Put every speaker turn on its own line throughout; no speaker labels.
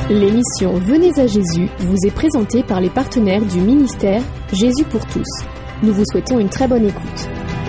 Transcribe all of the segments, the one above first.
L'émission Venez à Jésus vous est présentée par les partenaires du ministère Jésus pour tous. Nous vous souhaitons une très bonne écoute.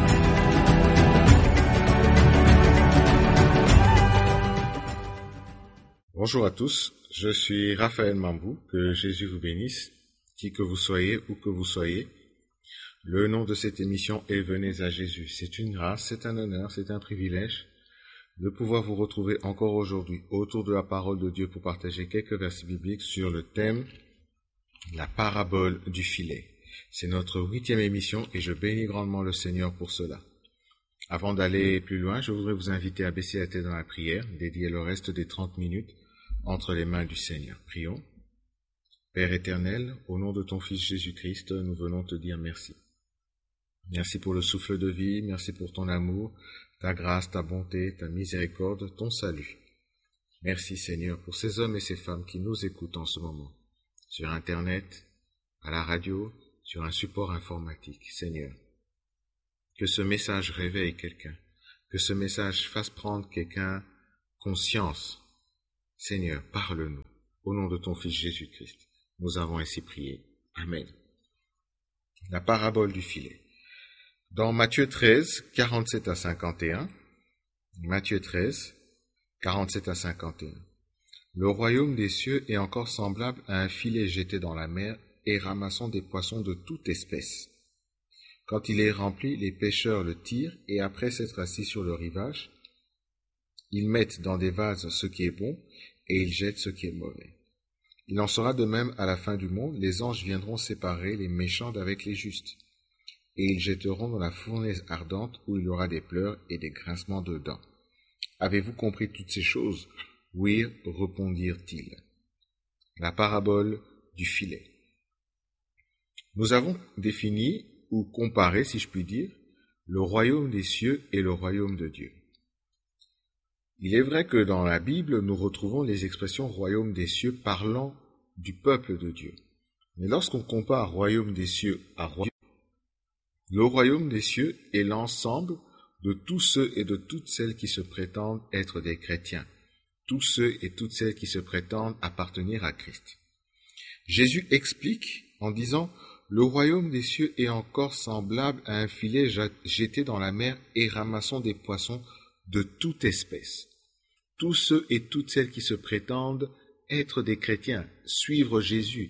Bonjour à tous, je suis Raphaël Mambou, que Jésus vous bénisse, qui que vous soyez, où que vous soyez. Le nom de cette émission est Venez à Jésus. C'est une grâce, c'est un honneur, c'est un privilège de pouvoir vous retrouver encore aujourd'hui autour de la parole de Dieu pour partager quelques versets bibliques sur le thème « La parabole du filet ». C'est notre 8e émission et je bénis grandement le Seigneur pour cela. Avant d'aller plus loin, je voudrais vous inviter à baisser la tête dans la prière, dédier le reste des 30 minutes entre les mains du Seigneur. Prions. Père éternel, au nom de ton Fils Jésus-Christ, nous venons te dire merci. Merci pour le souffle de vie, merci pour ton amour, ta grâce, ta bonté, ta miséricorde, ton salut. Merci Seigneur pour ces hommes et ces femmes qui nous écoutent en ce moment, sur Internet, à la radio, sur un support informatique. Seigneur, que ce message réveille quelqu'un, que ce message fasse prendre quelqu'un conscience. Seigneur, parle-nous, au nom de ton Fils Jésus-Christ. Nous avons ainsi prié. Amen. La parabole du filet. Dans Matthieu 13, 47 à 51, Matthieu 13, 47 à 51, le royaume des cieux est encore semblable à un filet jeté dans la mer et ramassant des poissons de toute espèce. Quand il est rempli, les pêcheurs le tirent et après s'être assis sur le rivage, ils mettent dans des vases ce qui est bon et ils jettent ce qui est mauvais. Il en sera de même à la fin du monde, les anges viendront séparer les méchants d'avec les justes. Et ils jetteront dans la fournaise ardente où il y aura des pleurs et des grincements de dents. Avez-vous compris toutes ces choses? Oui, répondirent-ils. La parabole du filet. Nous avons défini, ou comparé, si je puis dire, le royaume des cieux et le royaume de Dieu. Il est vrai que dans la Bible, nous retrouvons les expressions royaume des cieux parlant du peuple de Dieu. Mais lorsqu'on compare royaume des cieux à royaume, le royaume des cieux est l'ensemble de tous ceux et de toutes celles qui se prétendent être des chrétiens, tous ceux et toutes celles qui se prétendent appartenir à Christ. Jésus explique en disant « Le royaume des cieux est encore semblable à un filet jeté dans la mer et ramassant des poissons de toute espèce. » Tous ceux et toutes celles qui se prétendent être des chrétiens, suivre Jésus,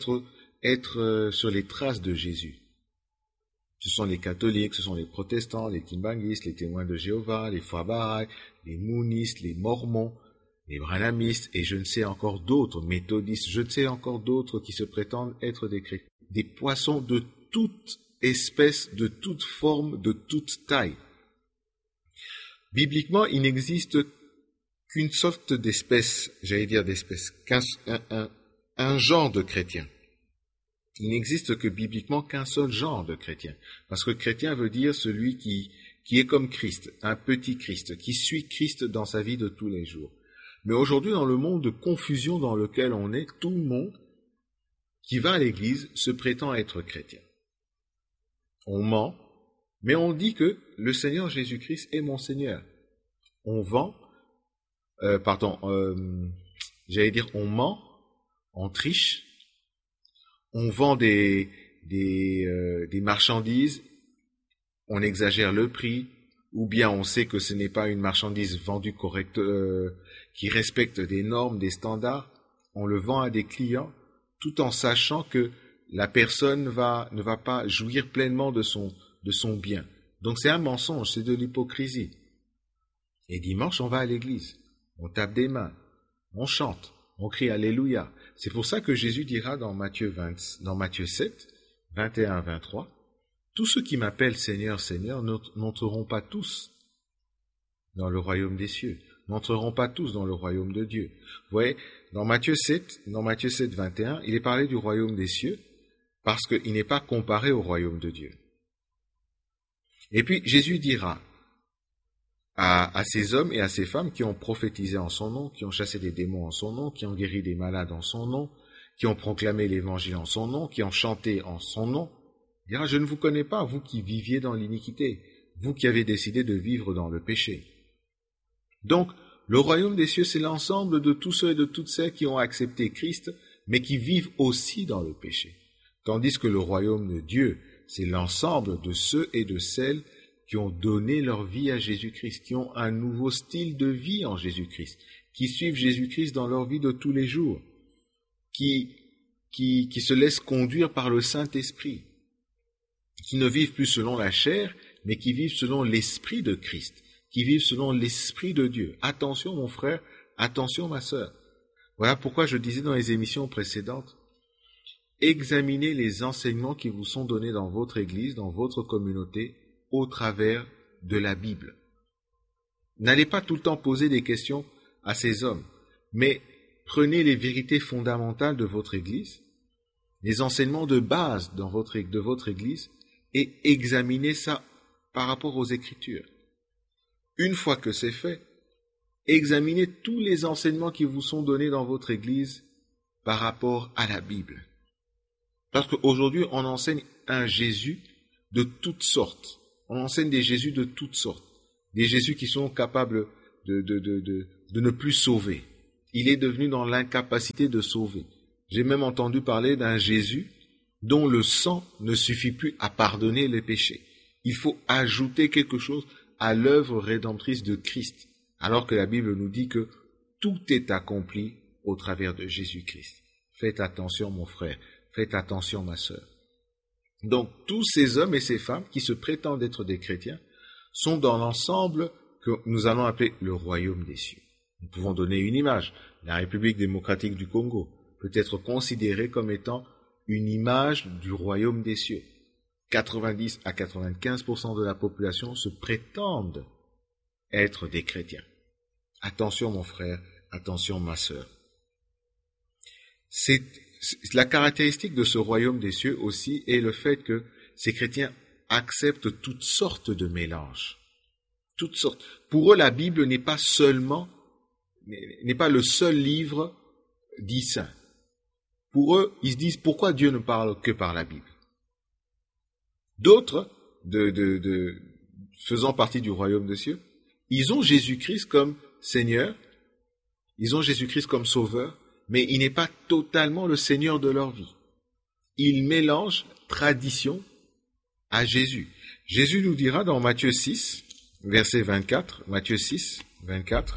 être sur les traces de Jésus. Ce sont les catholiques, ce sont les protestants, les kimbanguistes, les témoins de Jéhovah, les Fabahai, les mounistes, les mormons, les branhamistes, et je ne sais encore d'autres, méthodistes, je ne sais encore d'autres qui se prétendent être des chrétiens. Des poissons de toute espèce, de toute forme, de toute taille. Bibliquement, il n'existe qu'une sorte d'espèce, un genre de chrétien. Il n'existe que bibliquement qu'un seul genre de chrétien. Parce que chrétien veut dire celui qui est comme Christ, un petit Christ, qui suit Christ dans sa vie de tous les jours. Mais aujourd'hui, dans le monde de confusion dans lequel on est, tout le monde qui va à l'église se prétend être chrétien. On ment, mais on dit que le Seigneur Jésus-Christ est mon Seigneur. On ment, on triche, on vend des marchandises, on exagère le prix, ou bien on sait que ce n'est pas une marchandise vendue correcte, qui respecte des normes, des standards, on le vend à des clients, tout en sachant que la personne ne va pas jouir pleinement de son bien. Donc c'est un mensonge, c'est de l'hypocrisie. Et dimanche, on va à l'église, on tape des mains, on chante, on crie Alléluia. C'est pour ça que Jésus dira dans Matthieu 7, 21 à 23, « Tous ceux qui m'appellent Seigneur, Seigneur n'entreront pas tous dans le royaume des cieux, n'entreront pas tous dans le royaume de Dieu. » Vous voyez, dans Matthieu 7, 21, il est parlé du royaume des cieux parce qu'il n'est pas comparé au royaume de Dieu. Et puis Jésus dira à ces hommes et à ces femmes qui ont prophétisé en son nom, qui ont chassé des démons en son nom, qui ont guéri des malades en son nom, qui ont proclamé l'évangile en son nom, qui ont chanté en son nom, il dira, je ne vous connais pas, vous qui viviez dans l'iniquité, vous qui avez décidé de vivre dans le péché. Donc, Le royaume des cieux, c'est l'ensemble de tous ceux et de toutes celles qui ont accepté Christ, mais qui vivent aussi dans le péché. Tandis que le royaume de Dieu, c'est l'ensemble de ceux et de celles qui ont donné leur vie à Jésus-Christ, qui ont un nouveau style de vie en Jésus-Christ, qui suivent Jésus-Christ dans leur vie de tous les jours, qui se laissent conduire par le Saint-Esprit, qui ne vivent plus selon la chair, mais qui vivent selon l'Esprit de Christ, qui vivent selon l'Esprit de Dieu. Attention mon frère, attention ma sœur. Voilà pourquoi je disais dans les émissions précédentes, examinez les enseignements qui vous sont donnés dans votre Église, dans votre communauté, au travers de la Bible. N'allez pas tout le temps poser des questions à ces hommes, mais prenez les vérités fondamentales de votre Église, les enseignements de base de votre Église, et examinez ça par rapport aux Écritures. Une fois que c'est fait, examinez tous les enseignements qui vous sont donnés dans votre Église par rapport à la Bible. Parce qu'aujourd'hui, on enseigne un Jésus de toutes sortes. On enseigne des Jésus de toutes sortes. Des Jésus qui sont capables de ne plus sauver. Il est devenu dans l'incapacité de sauver. J'ai même entendu parler d'un Jésus dont le sang ne suffit plus à pardonner les péchés. Il faut ajouter quelque chose à l'œuvre rédemptrice de Christ, alors que la Bible nous dit que tout est accompli au travers de Jésus-Christ. Faites attention mon frère, faites attention ma sœur. Donc tous ces hommes et ces femmes qui se prétendent être des chrétiens sont dans l'ensemble que nous allons appeler le royaume des cieux. Nous pouvons donner une image. La République démocratique du Congo peut être considérée comme étant une image du royaume des cieux. 90 à 95% de la population se prétendent être des chrétiens. Attention mon frère, attention ma sœur. La caractéristique de ce royaume des cieux aussi est le fait que ces chrétiens acceptent toutes sortes de mélanges. Toutes sortes. Pour eux, la Bible n'est pas le seul livre dit saint. Pour eux, ils se disent pourquoi Dieu ne parle que par la Bible. D'autres, faisant partie du royaume des cieux, ils ont Jésus-Christ comme Seigneur, ils ont Jésus-Christ comme Sauveur, mais il n'est pas totalement le Seigneur de leur vie. Ils mélangent tradition à Jésus. Jésus nous dira dans Matthieu 6, verset 24, Matthieu 6, 24,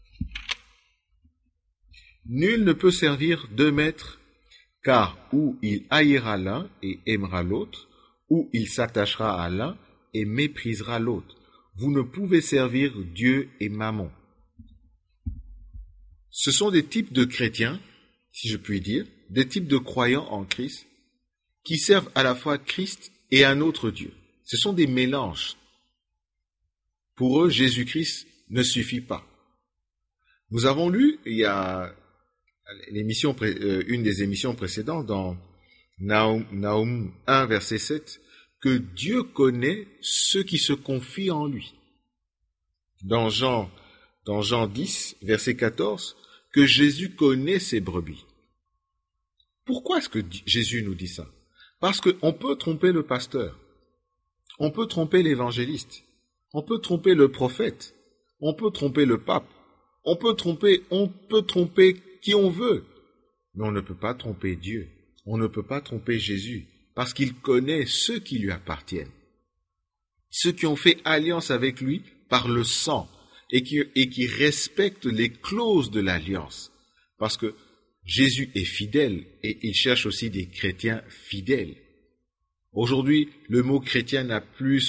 « Nul ne peut servir deux maîtres, car ou il haïra l'un et aimera l'autre, ou il s'attachera à l'un et méprisera l'autre. Vous ne pouvez servir Dieu et Mammon. » Ce sont des types de chrétiens, si je puis dire, des types de croyants en Christ, qui servent à la fois Christ et un autre Dieu. Ce sont des mélanges. Pour eux, Jésus-Christ ne suffit pas. Nous avons lu, il y a une des émissions précédentes, dans Naoum 1, verset 7, que Dieu connaît ceux qui se confient en lui. Dans Jean 10, verset 14, que Jésus connaît ses brebis. Pourquoi est-ce que Jésus nous dit ça? Parce qu'on peut tromper le pasteur, on peut tromper l'évangéliste, on peut tromper le prophète, on peut tromper le pape, on peut tromper qui on veut, mais on ne peut pas tromper Dieu, on ne peut pas tromper Jésus, parce qu'il connaît ceux qui lui appartiennent, ceux qui ont fait alliance avec lui par le sang, et qui respectent les clauses de l'alliance, parce que Jésus est fidèle, et il cherche aussi des chrétiens fidèles. Aujourd'hui, le mot chrétien n'a plus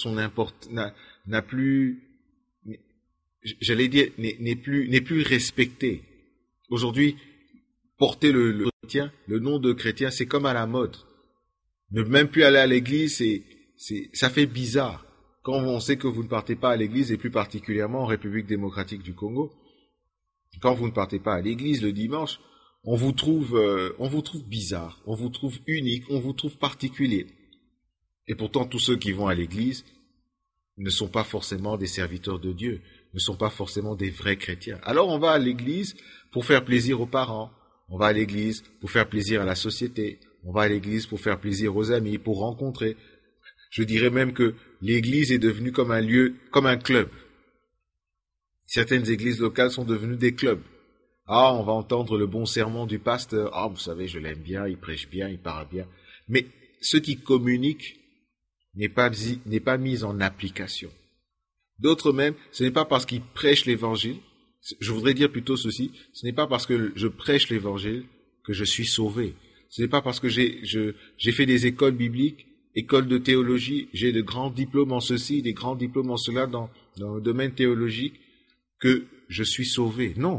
n'est plus respecté. Aujourd'hui, porter le chrétien, le nom de chrétien, c'est comme à la mode. Ne même plus aller à l'église, ça fait bizarre. Quand on sait que vous ne partez pas à l'église, et plus particulièrement en République démocratique du Congo, quand vous ne partez pas à l'église le dimanche, on vous trouve bizarre, on vous trouve unique, on vous trouve particulier. Et pourtant, tous ceux qui vont à l'église ne sont pas forcément des serviteurs de Dieu, ne sont pas forcément des vrais chrétiens. Alors on va à l'église pour faire plaisir aux parents, on va à l'église pour faire plaisir à la société, on va à l'église pour faire plaisir aux amis, pour rencontrer. Je dirais même que l'église est devenue comme un lieu, comme un club. Certaines églises locales sont devenues des clubs. Ah, on va entendre le bon sermon du pasteur. Ah, vous savez, je l'aime bien, il prêche bien, il parle bien. Mais ce qui communique n'est pas mis en application. D'autres même, ce n'est pas parce qu'ils prêchent l'évangile, je voudrais dire plutôt ceci, ce n'est pas parce que je prêche l'évangile que je suis sauvé. Ce n'est pas parce que j'ai fait des écoles bibliques, écoles de théologie, j'ai de grands diplômes en ceci, des grands diplômes en cela dans le domaine théologique que je suis sauvé. Non.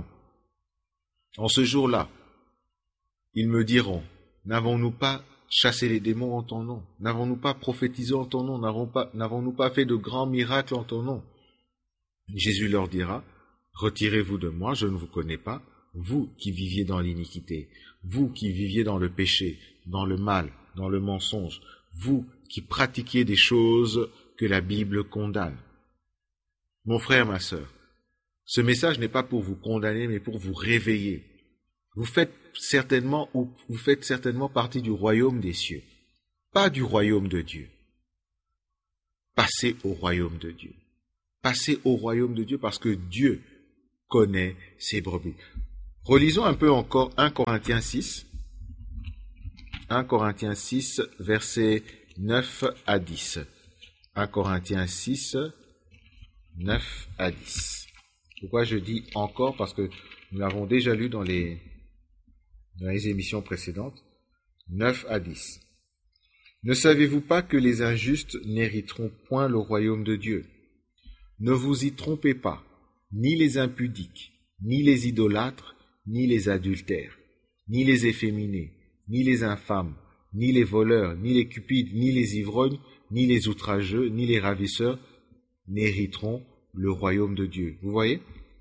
En ce jour-là, ils me diront, n'avons-nous pas chassé les démons en ton nom? N'avons-nous pas prophétisé en ton nom? N'avons-nous pas fait de grands miracles en ton nom? Jésus leur dira, retirez-vous de moi, je ne vous connais pas, vous qui viviez dans l'iniquité, vous qui viviez dans le péché, dans le mal, dans le mensonge, vous qui pratiquiez des choses que la Bible condamne. Mon frère, ma sœur, ce message n'est pas pour vous condamner, mais pour vous réveiller. Vous faites certainement partie du royaume des cieux, pas du royaume de Dieu. Passez au royaume de Dieu. Passez au royaume de Dieu parce que Dieu connaît ses brebis. Relisons un peu encore 1 Corinthiens 6. 1 Corinthiens 6, versets 9 à 10. 1 Corinthiens 6, 9 à 10. Pourquoi je dis encore? Parce que nous l'avons déjà lu dans les émissions précédentes. 9 à 10. Ne savez-vous pas que les injustes n'hériteront point le royaume de Dieu? Ne vous y trompez pas, ni les impudiques, ni les idolâtres, ni les adultères, ni les efféminés, ni les infâmes, ni les voleurs, ni les cupides, ni les ivrognes, ni les outrageux, ni les ravisseurs n'hériteront le royaume de Dieu. Vous voyez?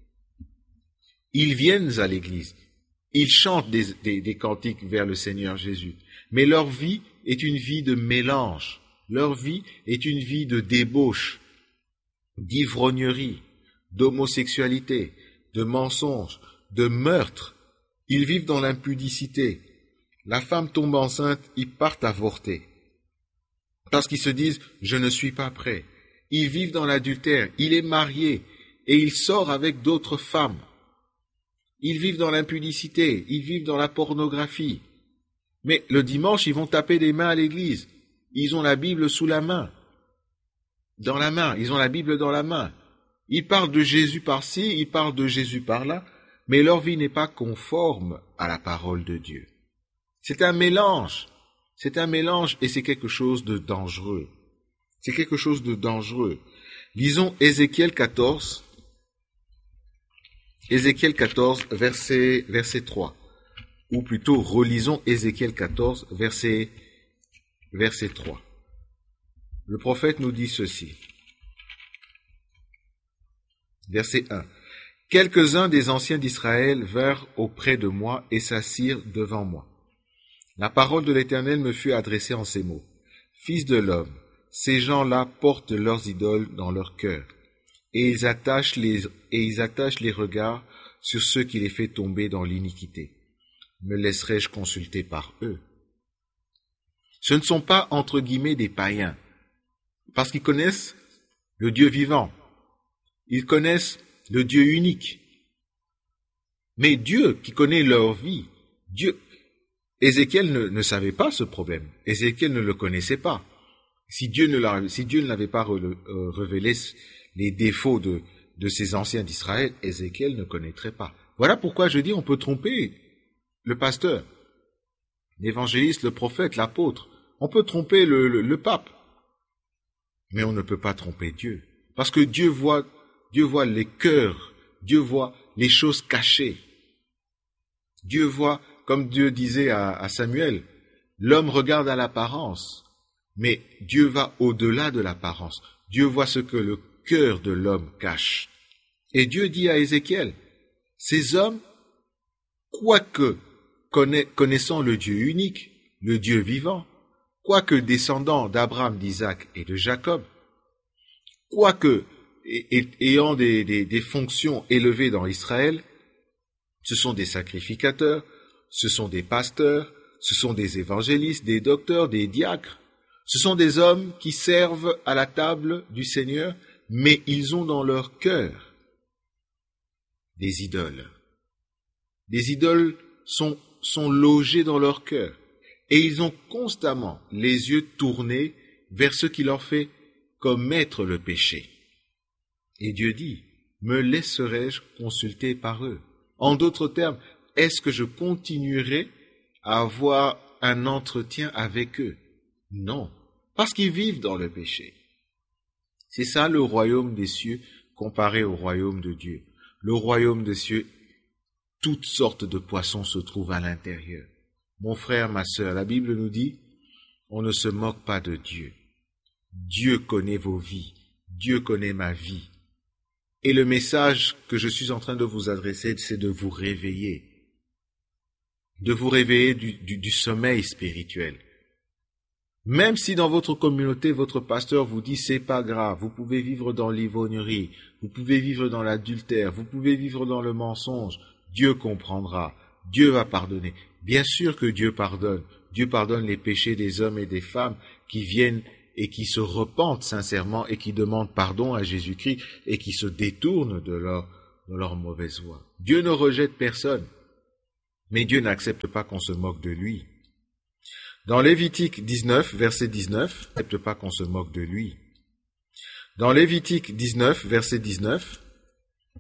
Ils viennent à l'église, ils chantent des cantiques vers le Seigneur Jésus, mais leur vie est une vie de mélange, leur vie est une vie de débauche, d'ivrognerie, d'homosexualité, de mensonge, de meurtre. Ils vivent dans l'impudicité. La femme tombe enceinte, ils partent avorter. Parce qu'ils se disent, je ne suis pas prêt. Ils vivent dans l'adultère. Il est marié et il sort avec d'autres femmes. Ils vivent dans l'impudicité. Ils vivent dans la pornographie. Mais le dimanche, ils vont taper des mains à l'église. Ils ont la Bible sous la main. Dans la main. Ils ont la Bible dans la main. Ils parlent de Jésus par-ci, ils parlent de Jésus par-là, mais leur vie n'est pas conforme à la parole de Dieu. C'est un mélange et c'est quelque chose de dangereux. C'est quelque chose de dangereux. Lisons Ézéchiel 14, verset 3. Ou plutôt, relisons Ézéchiel 14, verset 3. Le prophète nous dit ceci. Verset 1. Quelques-uns des anciens d'Israël vinrent auprès de moi et s'assirent devant moi. La parole de l'Éternel me fut adressée en ces mots. Fils de l'homme, ces gens-là portent leurs idoles dans leur cœur, et ils attachent les regards sur ceux qui les fait tomber dans l'iniquité. Me laisserai-je consulter par eux? Ce ne sont pas, entre guillemets, des païens, parce qu'ils connaissent le Dieu vivant. Ils connaissent le Dieu unique. Mais Dieu, qui connaît leur vie, Ézéchiel ne savait pas ce problème. Ézéchiel ne le connaissait pas. Si Dieu ne l'avait pas révélé les défauts de ces anciens d'Israël, Ézéchiel ne connaîtrait pas. Voilà pourquoi je dis on peut tromper le pasteur, l'évangéliste, le prophète, l'apôtre. On peut tromper le pape. Mais on ne peut pas tromper Dieu. Parce que Dieu voit les cœurs, Dieu voit les choses cachées. Dieu voit, comme Dieu disait à Samuel, l'homme regarde à l'apparence, mais Dieu va au-delà de l'apparence. Dieu voit ce que le cœur de l'homme cache. Et Dieu dit à Ézéchiel, ces hommes, quoique connaissant le Dieu unique, le Dieu vivant, quoique descendants d'Abraham, d'Isaac et de Jacob, quoique ayant des fonctions élevées dans Israël, ce sont des sacrificateurs, ce sont des pasteurs, ce sont des évangélistes, des docteurs, des diacres. Ce sont des hommes qui servent à la table du Seigneur, mais ils ont dans leur cœur des idoles. Les idoles sont logées dans leur cœur et ils ont constamment les yeux tournés vers ce qui leur fait commettre le péché. Et Dieu dit, me laisserai-je consulter par eux? En d'autres termes, est-ce que je continuerai à avoir un entretien avec eux? Non, parce qu'ils vivent dans le péché. C'est ça le royaume des cieux comparé au royaume de Dieu. Le royaume des cieux, toutes sortes de poissons se trouvent à l'intérieur. Mon frère, ma sœur, la Bible nous dit, on ne se moque pas de Dieu. Dieu connaît vos vies, Dieu connaît ma vie. Et le message que je suis en train de vous adresser, c'est de vous réveiller du sommeil spirituel. Même si dans votre communauté, votre pasteur vous dit c'est pas grave, vous pouvez vivre dans l'ivrognerie, vous pouvez vivre dans l'adultère, vous pouvez vivre dans le mensonge, Dieu comprendra, Dieu va pardonner. Bien sûr que Dieu pardonne les péchés des hommes et des femmes qui viennent et qui se repentent sincèrement et qui demandent pardon à Jésus-Christ et qui se détournent de leur mauvaise voie. Dieu ne rejette personne, mais Dieu n'accepte pas qu'on se moque de lui. Dans Lévitique 19, verset 19, n'accepte pas qu'on se moque de lui. Dans Lévitique 19, verset 19,